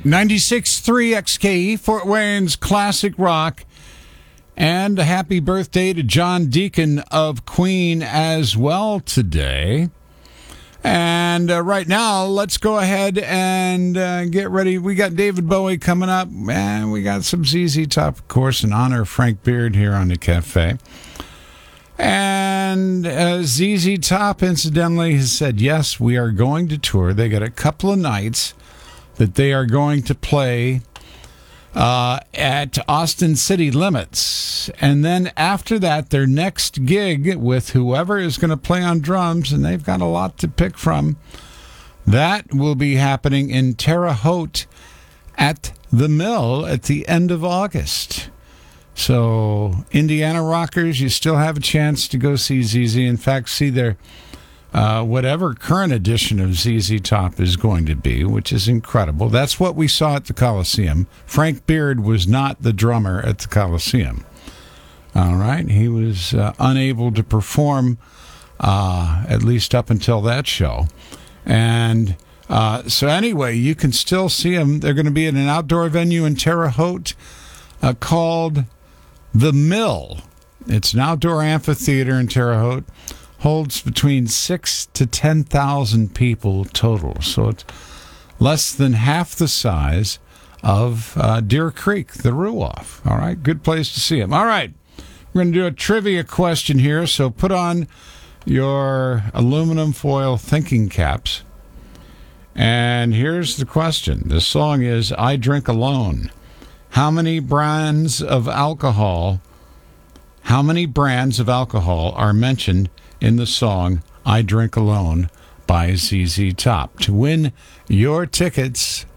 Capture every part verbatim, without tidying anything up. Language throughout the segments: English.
ninety-six point three X K E, Fort Wayne's Classic Rock. And a happy birthday to John Deacon of Queen as well today. And uh, right now, let's go ahead and uh, get ready. We got David Bowie coming up, and we got some Z Z Top, of course, in honor of Frank Beard here on the Cafe. And uh, Z Z Top, incidentally, has said, yes, we are going to tour. They got a couple of nights that they are going to play uh, at Austin City Limits. And then after that, their next gig with whoever is going to play on drums, and they've got a lot to pick from, that will be happening in Terre Haute at the Mill at the end of August. So, Indiana rockers, you still have a chance to go see Z Z. In fact, see their uh, whatever current edition of Z Z Top is going to be, which is incredible. That's what we saw at the Coliseum. Frank Beard was not the drummer at the Coliseum. All right, he was uh, unable to perform uh, at least up until that show, and uh, so anyway, you can still see them. They're going to be at an outdoor venue in Terre Haute uh, called The Mill. It's an outdoor amphitheater in Terre Haute. Holds between six to ten thousand people total. So it's less than half the size of uh, Deer Creek, the Ruoff. All right, good place to see them. All right, we're going to do a trivia question here. So put on your aluminum foil thinking caps. And here's the question. The song is I Drink Alone. How many brands of alcohol, how many brands of alcohol are mentioned in the song I Drink Alone by Z Z Top? To win your tickets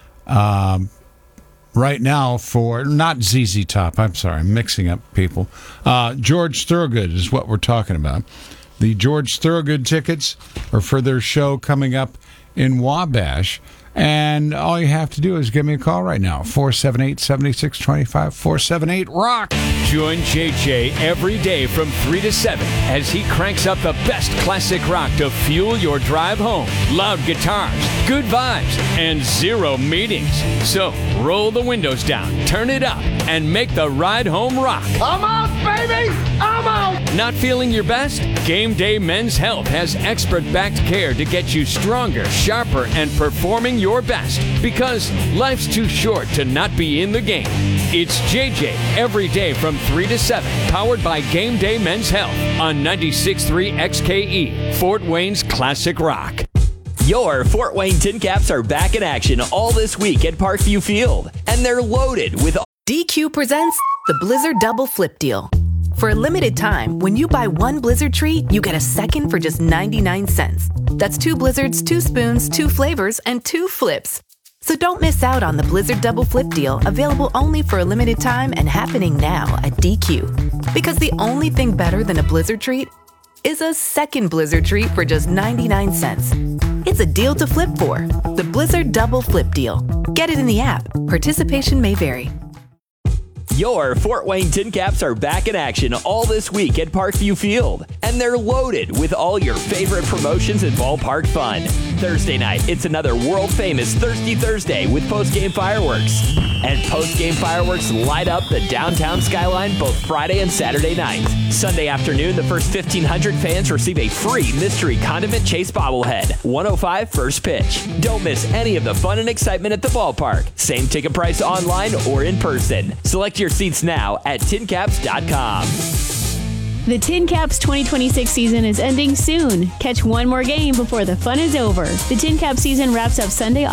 um, right now for, not Z Z Top, I'm sorry, I'm mixing up people. Uh, George Thorogood is what we're talking about. The George Thorogood tickets are for their show coming up in Wabash. And all you have to do is give me a call right now, four seven eight, seven six two five, four seven eight, ROCK. Join J J every day from three to seven as he cranks up the best classic rock to fuel your drive home. Loud guitars, good vibes, and zero meetings. So roll the windows down, turn it up, and make the ride home rock. I'm out, baby! I'm out! Not feeling your best? Game Day Men's Health has expert-backed care to get you stronger, sharper, and performing your best. Because life's too short to not be in the game. It's J J every day from three to seven, powered by Game Day Men's Health on ninety-six point three X K E, Fort Wayne's Classic Rock. Your Fort Wayne Tin Caps are back in action all this week at Parkview Field, and they're loaded with... D Q presents the Blizzard Double Flip Deal. For a limited time, when you buy one Blizzard treat, you get a second for just ninety-nine cents. That's two Blizzards, two spoons, two flavors, and two flips. So don't miss out on the Blizzard Double Flip Deal, available only for a limited time and happening now at D Q. Because the only thing better than a Blizzard treat is a second Blizzard treat for just ninety-nine cents. It's a deal to flip for. The Blizzard Double Flip Deal. Get it in the app. Participation may vary. Your Fort Wayne Tin Caps are back in action all this week at Parkview Field, and they're loaded with all your favorite promotions and ballpark fun. Thursday night, it's another world-famous Thirsty Thursday with post-game fireworks. And post-game fireworks light up the downtown skyline both Friday and Saturday nights. Sunday afternoon, the first fifteen hundred fans receive a free Mystery Condiment Chase bobblehead. one oh five first pitch. Don't miss any of the fun and excitement at the ballpark. Same ticket price online or in person. Select your seats now at tin caps dot com. The Tin Caps twenty twenty-six season is ending soon. Catch one more game before the fun is over. The Tin Cap season wraps up Sunday,